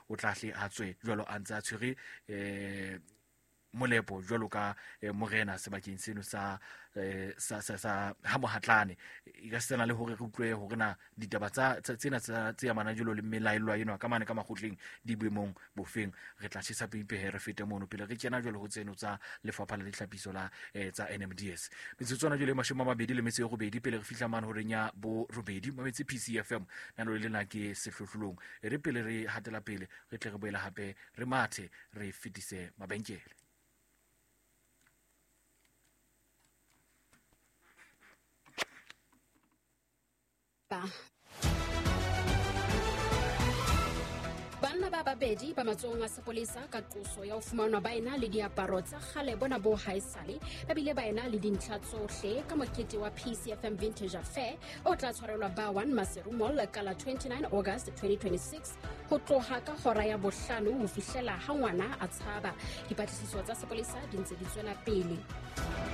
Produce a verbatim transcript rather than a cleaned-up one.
o tla hle a tswe jwalo a ntse a tshwere eh molepo jwalo ka morena sebakeng seno sa sa sa sa ha mohatlane e ka sena le hore re utlwe hore na ditaba tsa tsena tsa tse amana jolo le melaelwa eno ka mane ka makgotleng di boemong bofeng. Re tla tshisa peipe he re fete mono pele re kena jolo ho tseno tsa lefapha la ditlhapiso la tsa N M D S. Metsotswana jolo e mashome a mabedi le metso e robedi pele re fihla mane ho renya bo robedi mametse P C F M nano le lena ke sehlohlolong e re pele re hatela pele re tle re boela hape re mathe re fetise mabenkele. Banna ba babedi ba matsong a sepolesa ka qoso ya ho fumanwa ba ena le diaparo tsa kgale bona bo haesale ba bile ba ena le dintlha tsohle ka mokete wa P C F M Vintage Affair o tla tshwarelwa ba one Maseru Mall ka la twenty-nine August twenty twenty-six ho tloha ka hora ya bohlano ho fihlela ha ngwana a tshaba. Dipatlisiso tsa sepolesa di ntse di tswela pele.